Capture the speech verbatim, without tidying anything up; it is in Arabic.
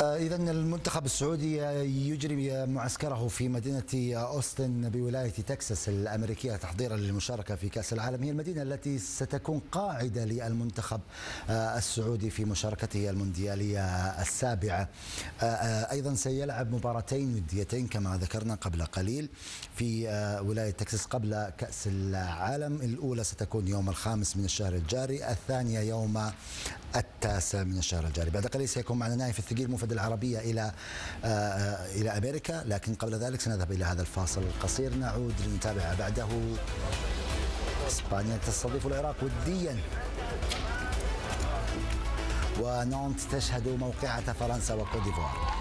إذا المنتخب السعودي يجري معسكره في مدينة أوستن بولاية تكساس الأمريكية تحضيرا للمشاركة في كأس العالم. هي المدينة التي ستكون قاعدة للمنتخب السعودي في مشاركته المونديالية السابعة. أيضا سيلعب مباراتين وديتين كما ذكرنا قبل قليل في ولاية تكساس قبل كأس العالم. الأولى ستكون يوم الخامس من الشهر الجاري، الثانية يوم التاسع من الشهر الجاري. بعد قليل سيكون معنا نايف الثقيل موفد العربية إلى إلى أمريكا، لكن قبل ذلك سنذهب إلى هذا الفاصل القصير، نعود لنتابع بعده. إسبانيا تستضيف العراق وديا، ونونت تشهد موقعة فرنسا وكوت ديفوار.